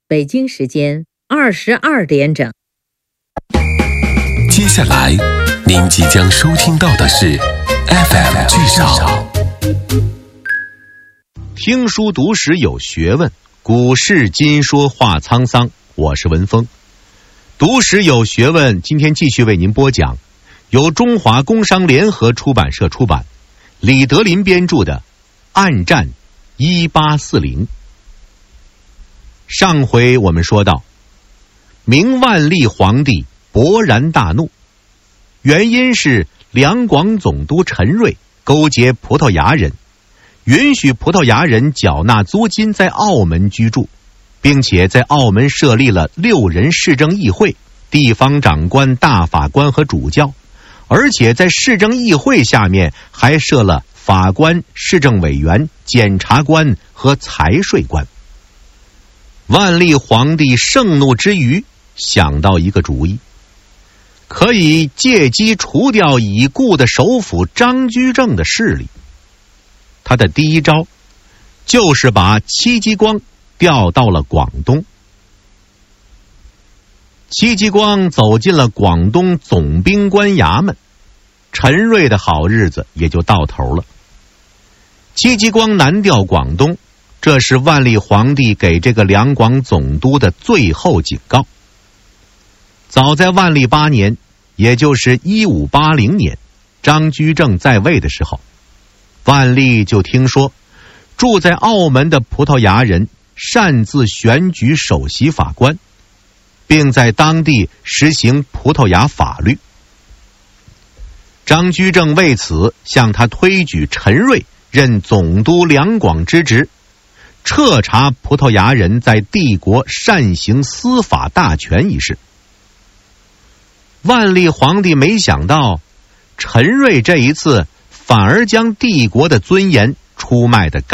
北京时间22点整。 接下来您即将收听到的是 FM 剧场。 听书读史有学问，古事今说话沧桑。我是文峰。读史有学问，今天继续为您播讲由中华工商联合出版社出版，李德林编著的《暗战1840》。上回我们说到，明万历皇帝勃然大怒，原因是两广总督陈瑞勾结葡萄牙人，允许葡萄牙人缴纳租金在澳门居住，并且在澳门设立了6人市政议会，地方长官、大法官和主教，而且在市政议会下面还设了法官、市政委员、检察官和财税官。万历皇帝盛怒之余，想到一个主意，可以借机除掉已故的首辅张居正的势力。他的第一招就是把戚继光调到了广东。戚继光走进了广东总兵官衙门，陈瑞的好日子也就到头了。戚继光南调广东，这是万历皇帝给这个两广总督的最后警告。早在万历8年，也就是1580年，张居正在位的时候，万历就听说住在澳门的葡萄牙人擅自选举首席法官，并在当地实行葡萄牙法律。张居正为此向他推举陈瑞任总督两广之职，彻查葡萄牙人在帝国擅行司法大权一事。万历皇帝没想到，陈瑞这一次反而将帝国的尊严出卖得